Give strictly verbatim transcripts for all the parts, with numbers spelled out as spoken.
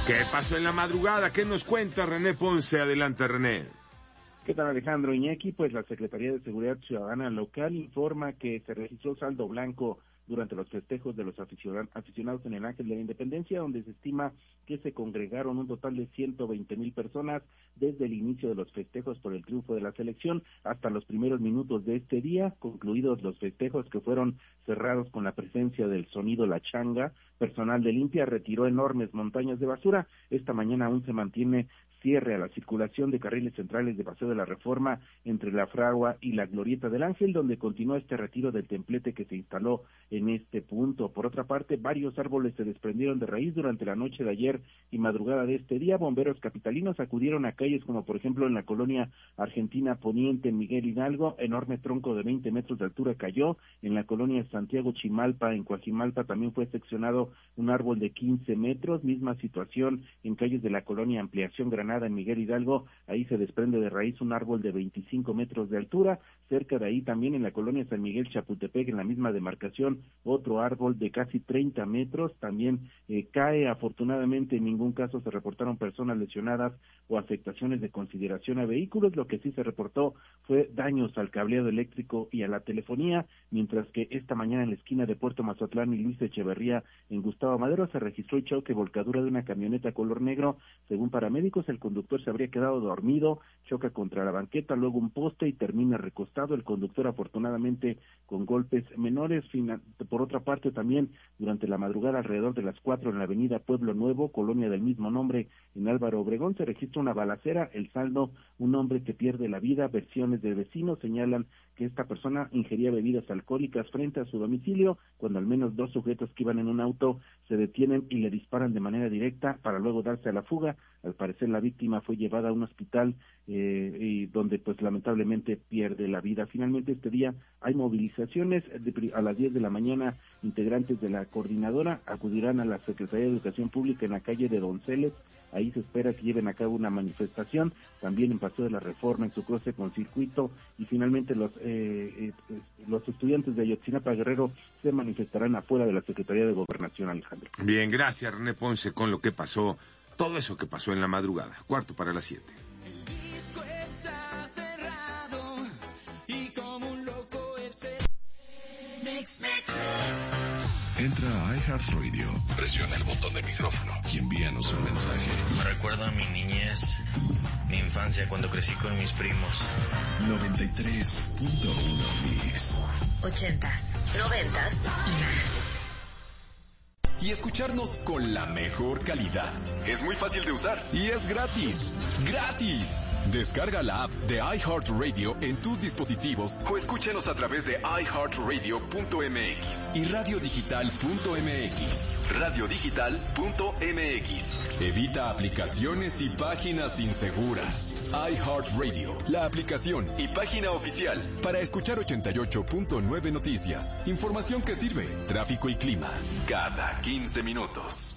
¿Qué pasó en la madrugada? ¿Qué nos cuenta René Ponce? Adelante, René. ¿Qué tal, Alejandro Iñaki? Pues la Secretaría de Seguridad Ciudadana local informa que se registró saldo blanco durante los festejos de los aficionados en el Ángel de la Independencia, donde se estima que se congregaron un total de ciento veinte mil personas desde el inicio de los festejos por el triunfo de la selección hasta los primeros minutos de este día, concluidos los festejos que fueron cerrados con la presencia del sonido La Changa. Personal de limpia retiró enormes montañas de basura. Esta mañana aún se mantiene cierre a la circulación de carriles centrales de Paseo de la Reforma entre la Fragua y la Glorieta del Ángel, donde continúa este retiro del templete que se instaló en este punto. Por otra parte, varios árboles se desprendieron de raíz durante la noche de ayer y madrugada de este día. Bomberos capitalinos acudieron a calles como por ejemplo en la colonia Argentina Poniente, en Miguel Hidalgo, enorme tronco de veinte metros de altura cayó. En la colonia Santiago Chimalpa, en Coajimalpa, también fue seccionado un árbol de quince metros, misma situación en calles de la colonia Ampliación Granada, en Miguel Hidalgo, ahí se desprende de raíz un árbol de veinticinco metros de altura. Cerca de ahí también en la colonia San Miguel Chapultepec, en la misma demarcación, otro árbol de casi treinta metros también eh, cae. Afortunadamente en ningún caso se reportaron personas lesionadas o afectaciones de consideración a vehículos. Lo que sí se reportó fue daños al cableado eléctrico y a la telefonía, mientras que esta mañana en la esquina de Puerto Mazatlán y Luis Echeverría en Gustavo Madero se registró el choque volcadura de una camioneta color negro. Según paramédicos, el conductor se habría quedado dormido, choca contra la banqueta, luego un poste y termina recostado. El conductor afortunadamente con golpes menores. Por otra parte también durante la madrugada alrededor de las cuatro en la avenida Pueblo Nuevo, colonia del mismo nombre en Álvaro Obregón, se registra una balacera. El saldo, un hombre que pierde la vida. Versiones de vecinos señalan que esta persona ingería bebidas alcohólicas frente a su domicilio, cuando al menos dos sujetos que iban en un auto se detienen y le disparan de manera directa para luego darse a la fuga. Al parecer la víctima fue llevada a un hospital eh, y donde pues lamentablemente pierde la vida. Finalmente este día hay movilizaciones. De, a las diez de la mañana integrantes de la coordinadora acudirán a la Secretaría de Educación Pública en la calle de Donceles. Ahí se espera que lleven a cabo una manifestación, también en Paseo de la Reforma, en su cruce con Circuito, y finalmente los eh, eh, los estudiantes de Ayotzinapa Guerrero se manifestarán afuera de la Secretaría de Gobernación, Alejandro. Bien, gracias René Ponce con lo que pasó, todo eso que pasó en la madrugada, cuarto para las siete. El disco está cerrado y como un loco el ce... Mix, mix, mix. Entra a iHeartRadio, presiona el botón de micrófono y envíanos un mensaje. Me recuerda a mi niñez, mi infancia cuando crecí con mis primos. noventa y tres punto uno Mix. Ochentas, noventas y más. Y escucharnos con la mejor calidad. Es muy fácil de usar y es gratis. ¡Gratis! Descarga la app de iHeartRadio en tus dispositivos o escúchanos a través de i heart radio punto m x y radio digital punto m x. radio digital punto m x. Evita aplicaciones y páginas inseguras. iHeartRadio, la aplicación y página oficial para escuchar ochenta y ocho punto nueve Noticias. Información que sirve. Tráfico y clima cada quince minutos.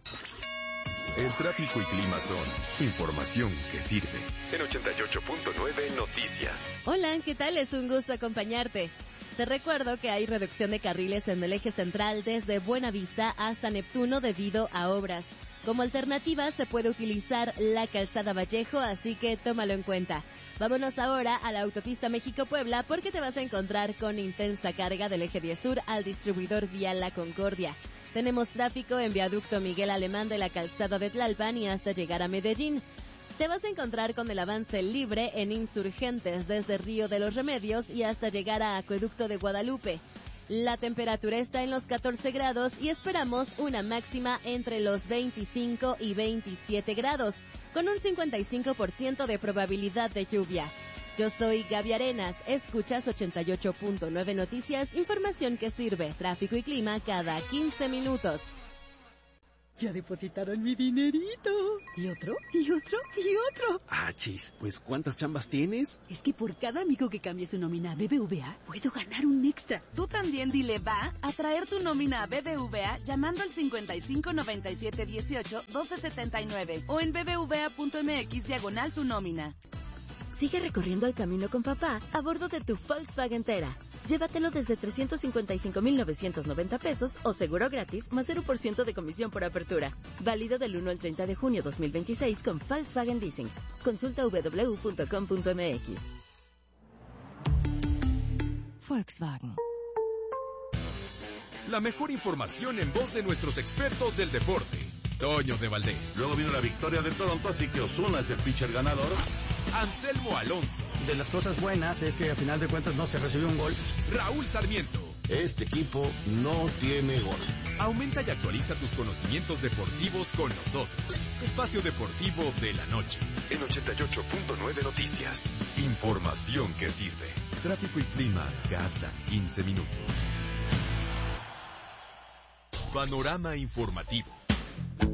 El tráfico y clima son información que sirve. En ochenta y ocho punto nueve Noticias. Hola, ¿qué tal? Es un gusto acompañarte. Te recuerdo que hay reducción de carriles en el eje central desde Buenavista hasta Neptuno debido a obras. Como alternativa se puede utilizar la calzada Vallejo, así que tómalo en cuenta. Vámonos ahora a la autopista México-Puebla porque te vas a encontrar con intensa carga del eje diez Sur al distribuidor vial La Concordia. Tenemos tráfico en viaducto Miguel Alemán de la calzada de Tlalpan y hasta llegar a Medellín. Te vas a encontrar con el avance libre en Insurgentes desde Río de los Remedios y hasta llegar a Acueducto de Guadalupe. La temperatura está en los catorce grados y esperamos una máxima entre los veinticinco y veintisiete grados, con un cincuenta y cinco por ciento de probabilidad de lluvia. Yo soy Gaby Arenas, escuchas ochenta y ocho punto nueve Noticias, información que sirve, tráfico y clima cada quince minutos. Ya depositaron mi dinerito. ¿Y otro? ¿Y otro? ¿Y otro? Ah, chis, pues ¿cuántas chambas tienes? Es que por cada amigo que cambie su nómina a B B V A, puedo ganar un extra. Tú también dile va a traer tu nómina a B B V A llamando al cincuenta y cinco noventa y siete dieciocho doce setenta y nueve o en bbva punto mx diagonal tu nómina. Sigue recorriendo el camino con papá a bordo de tu Volkswagen Tera. Llévatelo desde trescientos cincuenta y cinco mil novecientos noventa pesos o seguro gratis más cero por ciento de comisión por apertura. Válido del uno al treinta de junio dos mil veintiséis con Volkswagen Leasing. Consulta doble u doble u doble u punto com punto m x. Volkswagen. La mejor información en voz de nuestros expertos del deporte. Toño de Valdés. Luego vino la victoria de Toronto, así que Ozuna es el pitcher ganador. Anselmo Alonso. De las cosas buenas es que a final de cuentas no se recibió un gol. Raúl Sarmiento. Este equipo no tiene gol. Aumenta y actualiza tus conocimientos deportivos con nosotros. Espacio Deportivo de la Noche. En ochenta y ocho punto nueve Noticias. Información que sirve. Tráfico y clima cada quince minutos. Panorama informativo.